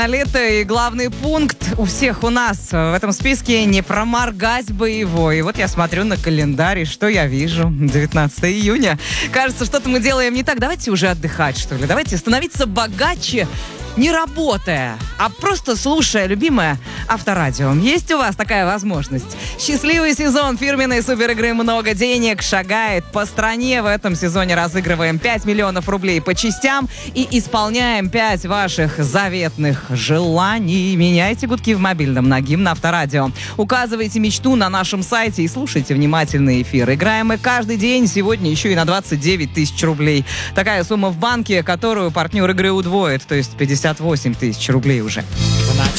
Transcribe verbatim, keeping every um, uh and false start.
Лето и главный пункт у всех у нас в этом списке не проморгать бы его. И вот я смотрю на календарь, и что я вижу? девятнадцатое июня. Кажется, что-то мы делаем не так. Давайте уже отдыхать, что ли. Давайте становиться богаче, не работая, а просто слушая любимое Авторадио. Есть у вас такая возможность? Счастливый сезон фирменной суперигры «Много денег» шагает по стране. В этом сезоне разыгрываем пять миллионов рублей по частям и исполняем пять ваших заветных желаний. Меняйте гудки в мобильном на гимн Авторадио. Указывайте мечту на нашем сайте и слушайте внимательный эфир. Играем мы каждый день, сегодня еще и на двадцать девять тысяч рублей. Такая сумма в банке, которую партнер игры удвоит, то есть пятьдесят восемь тысяч рублей уже.